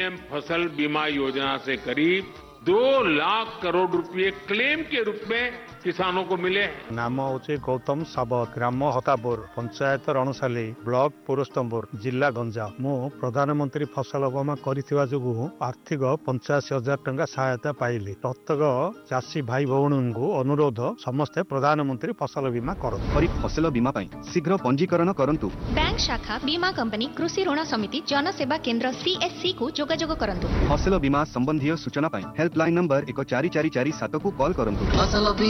PM फसल बीमा योजना से करीब 2 लाख करोड़ रुपए क्लेम के रूप में किसानों को मिले। नाम हूँ गौतम सावत, ग्राम हतापुर, पंचायत रणसाली, ब्लॉक पुरस्तम्बुर, जिला गंजाम। मु प्रधानमंत्री फसल बीमा करिथिबा जोगु आर्थिक 85,000 टंका सहायता पाइली। प्रत्येक चाषी भाई भौणी को अनुरोध समस्ते प्रधानमंत्री फसल बीमा करନ୍ତୁ। खरीफ फसल बीमा पाई शीघ्र पंजीकरण करंतु। बैंक शाखा, बीमा कंपनी, कृषि ऋण समिति, जनसेवा केंद्र CSC को जोगाजोग करନ୍ତୁ। फसल बीमा संबंधी सूचना पाई हेल्पलाइन नंबर 1444 को कॉल करंतु। फसल